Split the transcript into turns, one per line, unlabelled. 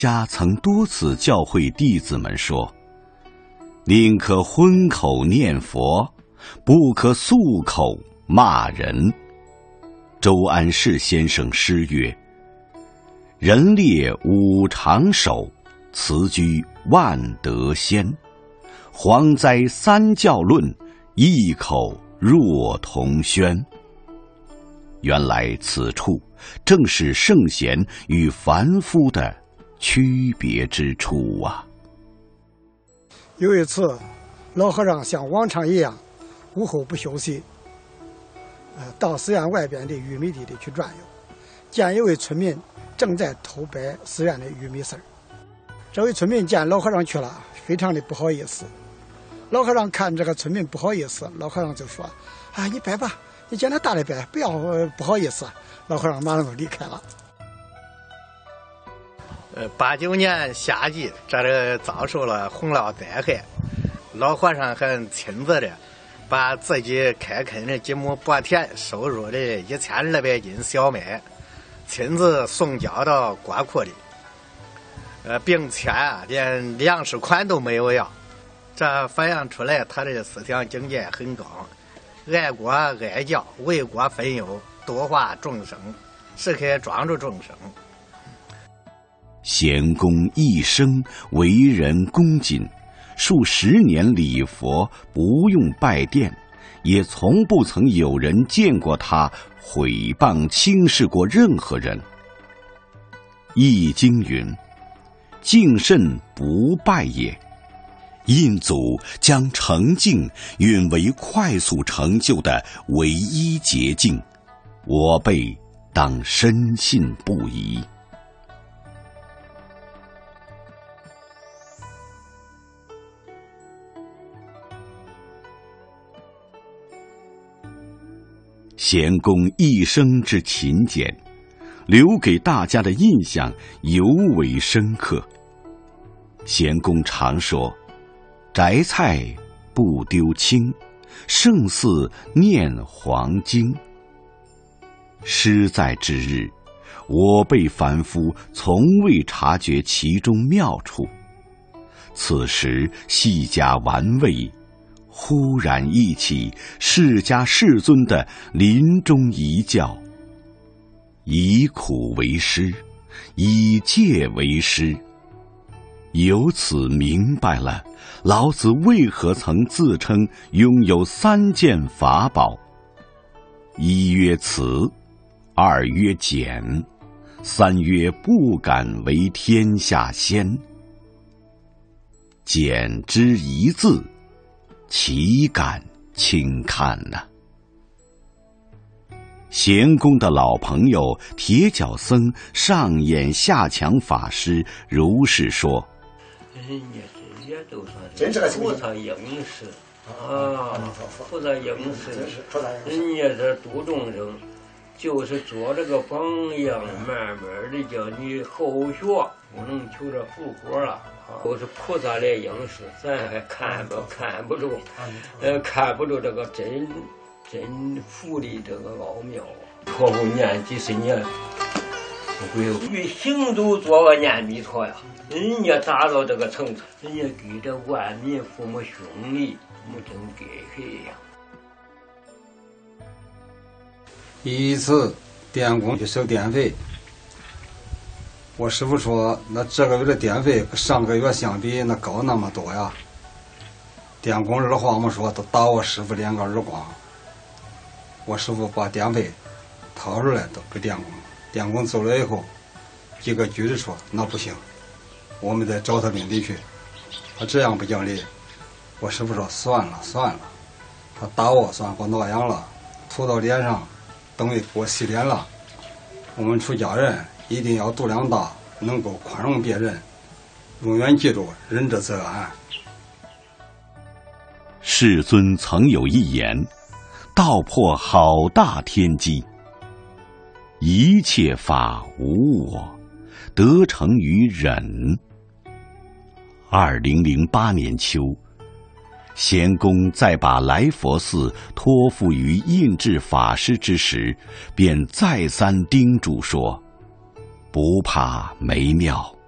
家曾多次教诲弟子们说：宁可荤口念佛，不可素口骂人。周安世先生诗曰：人列五常守，辞居万德先。蝗灾三教论，异口若同宣。原来此处正是圣贤与凡夫的区别之处啊。
有一次，老和尚像往常一样，午后不休息，到寺院外边的玉米地里去转悠，见一位村民正在偷掰寺院的玉米丝儿。这位村民见老和尚去了，非常的不好意思。老和尚看这个村民不好意思，老和尚就说：啊，你掰吧，你见他大的掰，不要不好意思。老和尚马上就离开了。
89年夏季，这里遭受了洪涝灾害，老和尚还亲自的把自己开垦的几亩薄田收入的1200斤小麦，亲自送交到国库里，并且连粮食款都没有要。这反映出来他的思想境界很高，爱国爱教，为国分忧，度化众生，时刻庄助众生。
贤公一生为人恭谨，数10年礼佛，不用拜殿，也从不曾有人见过他毁谤轻视过任何人。易经云：敬慎不败也。印祖将诚敬允为快速成就的唯一捷径，我辈当深信不疑。贤公一生之勤俭，留给大家的印象尤为深刻。贤公常说：摘菜不丢青，胜似念黄经。诗在之日，我辈凡夫从未察觉其中妙处，此时细加玩味，忽然忆起释迦世尊的临终遗教：以苦为师，以戒为师。由此明白了老子为何曾自称拥有3件法宝：一曰慈，二曰俭，三曰不敢为天下先。俭之一字，岂敢轻看呢？贤公的老朋友铁脚僧上演下强法师如是说：
人家这些都算是菩萨应时啊，菩萨应时，人家这度众生，就是做这个榜样，慢慢的叫你后学，不能求这福果了。都是菩萨来应时，咱还看不住，看不住这个真福的这个奥妙啊！托付念几十年，与行走做个念弥陀呀。人家达到这个层次，人家给这万民父母兄弟没真给谁呀。
一次电工去收电费，我师傅说那这个月的电费跟上个月相比那高那么多呀。电工二话没说都打我师傅2个耳光。我师傅把电费掏出来都给电工，电工走了以后几个局的说那不行，我们再找他领地去，他这样不讲理。我师傅说算了，他打我算给我挠痒了，涂到脸上等于给我洗脸了。我们出家人一定要度量大，能够宽容别人，永远记住仁者则安。
世尊曾有一言：道破好大天机，一切法无我，得成于忍。2008年秋，贤公在把来佛寺托付于印智法师之时，便再三叮嘱说：不怕没庙，